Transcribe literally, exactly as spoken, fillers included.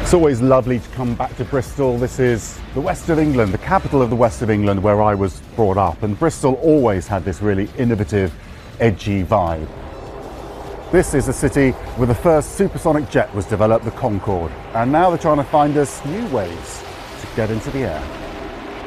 It's always lovely to come back to Bristol. This is the west of England, the capital of the west of England, where I was brought up, and Bristol always had this really innovative, edgy vibe. This is a city where the first supersonic jet was developed, the Concorde, and now they're trying to find us new ways to get into the air.